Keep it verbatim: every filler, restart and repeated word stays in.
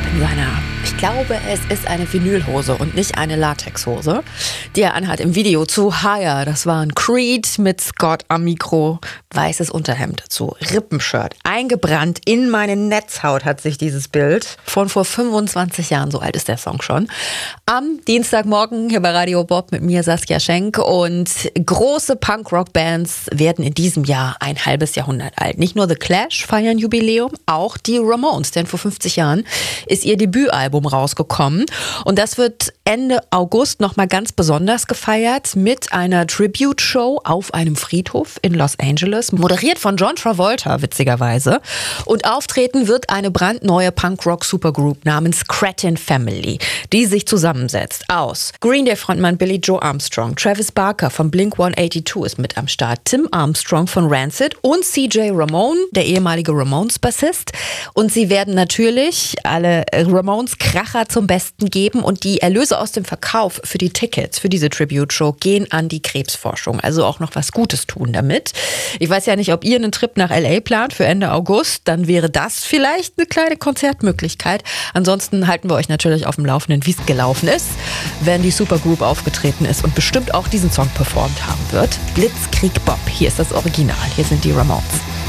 in seiner, ich glaube, es ist eine Vinylhose und nicht eine Latexhose, die er anhat im Video zu Higher. Das war ein Creed mit Scott am Mikro, weißes Unterhemd dazu, Rippenshirt. Eingebrannt in meine Netzhaut hat sich dieses Bild von vor fünfundzwanzig Jahren, so alt ist der Song schon, am Dienstagmorgen hier bei Radio Bob mit mir, Saskia Schenk. Und große Punkrock-Bands werden in diesem Jahr ein halbes Jahrhundert alt. Nicht nur The Clash feiern Jubiläum, auch die Ramones, denn vor fünfzig Jahren ist ihr Debütalbum rausgekommen. Und das wird Ende August nochmal ganz besonders gefeiert mit einer Tribute-Show auf einem Friedhof in Los Angeles, moderiert von John Travolta, witzigerweise. Und auftreten wird eine brandneue Punkrock-Supergroup namens Cretin Family, die sich zusammensetzt aus Green Day-Frontmann Billy Joe Armstrong, Travis Barker von Blink hundertzweiundachtzig ist mit am Start, Tim Armstrong von Rancid und C J Ramone, der ehemalige Ramones-Bassist. Und sie werden natürlich alle Ramones-Kracher zum Besten geben und die Erlöse aus dem Verkauf für die Tickets für diese Tribute-Show gehen an die Krebsforschung. Also auch noch was Gutes tun damit. Ich weiß ja nicht, ob ihr einen Trip nach L A plant für Ende August, dann wäre das vielleicht eine kleine Konzertmöglichkeit. Ansonsten halten wir euch natürlich auf dem Laufenden, wie es gelaufen ist, wenn die Supergroup aufgetreten ist und bestimmt auch diesen Song performt haben wird. Blitzkrieg Bob, hier ist das Original, hier sind die Ramones.